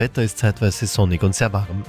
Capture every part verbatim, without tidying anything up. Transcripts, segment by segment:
Wetter ist zeitweise sonnig und sehr warm.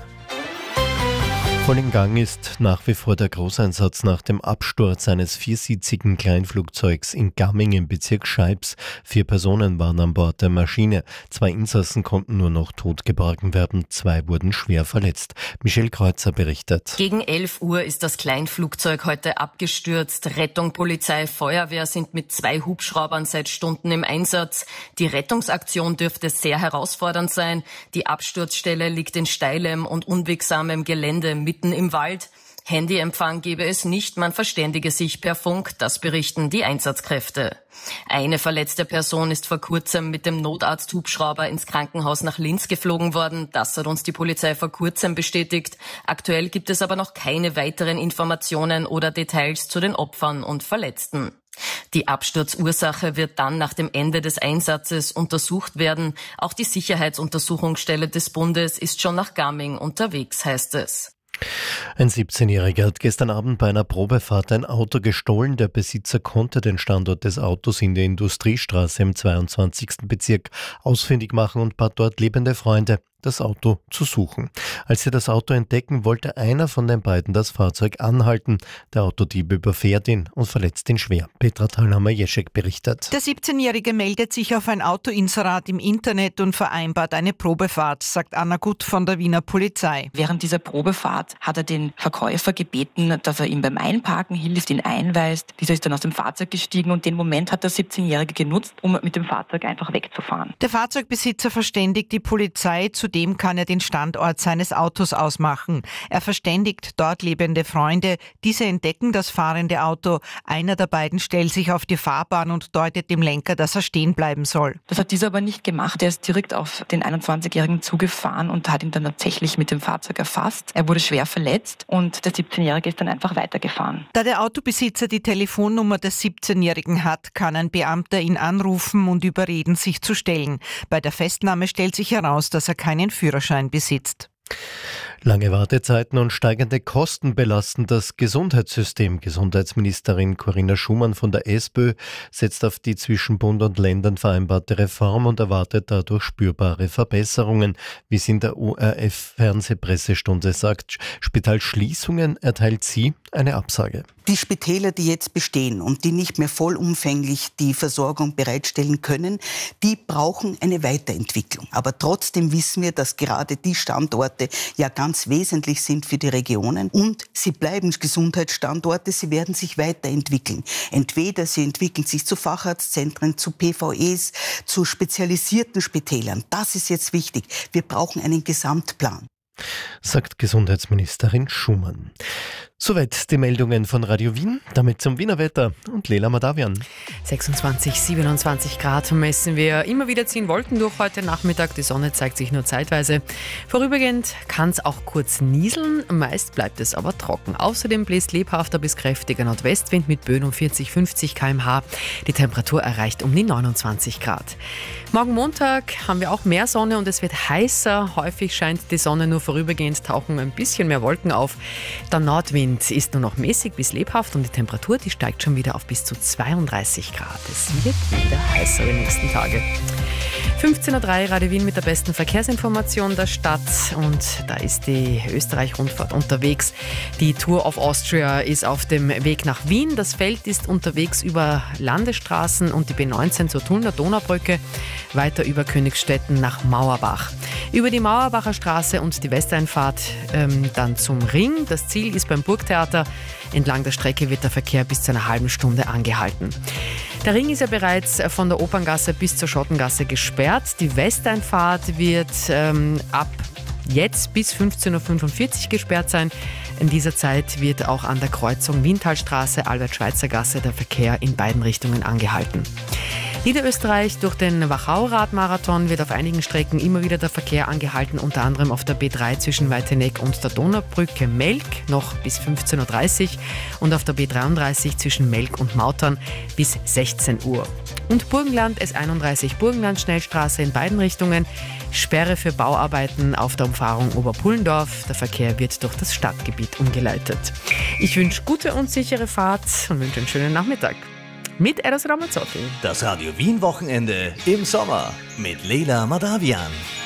Voll in Gang ist nach wie vor der Großeinsatz nach dem Absturz eines viersitzigen Kleinflugzeugs in Gamming im Bezirk Scheibs. Vier Personen waren an Bord der Maschine. Zwei Insassen konnten nur noch tot geborgen werden. Zwei wurden schwer verletzt. Michelle Kreuzer berichtet. Gegen elf Uhr ist das Kleinflugzeug heute abgestürzt. Rettung, Polizei, Feuerwehr sind mit zwei Hubschraubern seit Stunden im Einsatz. Die Rettungsaktion dürfte sehr herausfordernd sein. Die Absturzstelle liegt in steilem und unwegsamem Gelände mitten im Wald. Handyempfang gebe es nicht, man verständige sich per Funk, das berichten die Einsatzkräfte. Eine verletzte Person ist vor kurzem mit dem Notarzt-Hubschrauber ins Krankenhaus nach Linz geflogen worden. Das hat uns die Polizei vor kurzem bestätigt. Aktuell gibt es aber noch keine weiteren Informationen oder Details zu den Opfern und Verletzten. Die Absturzursache wird dann nach dem Ende des Einsatzes untersucht werden. Auch die Sicherheitsuntersuchungsstelle des Bundes ist schon nach Gamming unterwegs, heißt es. Ein siebzehnjähriger hat gestern Abend bei einer Probefahrt ein Auto gestohlen. Der Besitzer konnte den Standort des Autos in der Industriestraße im zweiundzwanzigsten Bezirk ausfindig machen und bat dort lebende Freunde, das Auto zu suchen. Als sie das Auto entdecken, wollte einer von den beiden das Fahrzeug anhalten. Der Autodieb überfährt ihn und verletzt ihn schwer. Petra Thalhammer-Jeschek berichtet. Der siebzehnjährige meldet sich auf ein Autoinserat im Internet und vereinbart eine Probefahrt, sagt Anna Gut von der Wiener Polizei. Während dieser Probefahrt hat er den Verkäufer gebeten, dass er ihm beim Einparken hilft, ihn einweist. Dieser ist dann aus dem Fahrzeug gestiegen und den Moment hat der siebzehnjährige genutzt, um mit dem Fahrzeug einfach wegzufahren. Der Fahrzeugbesitzer verständigt die Polizei, zudem kann er den Standort seines Autos ausmachen. Er verständigt dort lebende Freunde. Diese entdecken das fahrende Auto. Einer der beiden stellt sich auf die Fahrbahn und deutet dem Lenker, dass er stehen bleiben soll. Das hat dieser aber nicht gemacht. Er ist direkt auf den einundzwanzigjährigen zugefahren und hat ihn dann tatsächlich mit dem Fahrzeug erfasst. Er wurde schwer verletzt und der siebzehnjährige ist dann einfach weitergefahren. Da der Autobesitzer die Telefonnummer des siebzehnjährigen hat, kann ein Beamter ihn anrufen und überreden, sich zu stellen. Bei der Festnahme stellt sich heraus, dass er keinen Führerschein besitzt. Lange Wartezeiten und steigende Kosten belasten das Gesundheitssystem. Gesundheitsministerin Corinna Schumann von der SPÖ setzt auf die zwischen Bund und Ländern vereinbarte Reform und erwartet dadurch spürbare Verbesserungen. Wie sie in der O R F-Fernsehpressestunde sagt, Spitalschließungen erteilt sie eine Absage. Die Spitäler, die jetzt bestehen und die nicht mehr vollumfänglich die Versorgung bereitstellen können, die brauchen eine Weiterentwicklung. Aber trotzdem wissen wir, dass gerade die Standorte ja ganz wesentlich sind für die Regionen und sie bleiben Gesundheitsstandorte, sie werden sich weiterentwickeln. Entweder sie entwickeln sich zu Facharztzentren, zu P V Es, zu spezialisierten Spitälern. Das ist jetzt wichtig. Wir brauchen einen Gesamtplan, sagt Gesundheitsministerin Schumann. Soweit die Meldungen von Radio Wien, damit zum Wiener Wetter und Leila Madavian. sechsundzwanzig, siebenundzwanzig Grad messen wir. Immer wieder ziehen Wolken durch heute Nachmittag. Die Sonne zeigt sich nur zeitweise. Vorübergehend kann es auch kurz nieseln. Meist bleibt es aber trocken. Außerdem bläst lebhafter bis kräftiger Nordwestwind mit Böen um vierzig, fünfzig Kilometer pro Stunde. Die Temperatur erreicht um die neunundzwanzig Grad. Morgen Montag haben wir auch mehr Sonne und es wird heißer. Häufig scheint die Sonne, nur vorübergehend tauchen ein bisschen mehr Wolken auf. Der Nordwind ist nur noch mäßig bis lebhaft und die Temperatur, die steigt schon wieder auf bis zu zweiunddreißig Grad. Es wird wieder heißer die nächsten Tage. fünfzehn Uhr drei, Radio Wien mit der besten Verkehrsinformation der Stadt und da ist die Österreich-Rundfahrt unterwegs. Die Tour of Austria ist auf dem Weg nach Wien. Das Feld ist unterwegs über Landesstraßen und die B neunzehn zur Tullner Donaubrücke, weiter über Königstetten nach Mauerbach. Über die Mauerbacher Straße und die Westeinfahrt ähm, dann zum Ring. Das Ziel ist beim Burgtheater. Entlang der Strecke wird der Verkehr bis zu einer halben Stunde angehalten. Der Ring ist ja bereits von der Operngasse bis zur Schottengasse gesperrt. Die Westeinfahrt wird ähm, ab jetzt bis fünfzehn Uhr fünfundvierzig gesperrt sein. In dieser Zeit wird auch an der Kreuzung Wientalstraße, Albert-Schweitzer-Gasse der Verkehr in beiden Richtungen angehalten. Niederösterreich durch den Wachau-Radmarathon wird auf einigen Strecken immer wieder der Verkehr angehalten, unter anderem auf der B drei zwischen Weiteneck und der Donaubrücke Melk noch bis fünfzehn Uhr dreißig und auf der B dreiunddreißig zwischen Melk und Mautern bis sechzehn Uhr. Und Burgenland S einunddreißig Burgenland Schnellstraße in beiden Richtungen, Sperre für Bauarbeiten auf der Umfahrung Oberpullendorf. Der Verkehr wird durch das Stadtgebiet umgeleitet. Ich wünsche gute und sichere Fahrt und wünsche einen schönen Nachmittag. Mit Eros Ramazzotti. Das Radio Wien Wochenende im Sommer mit Leila Madavian.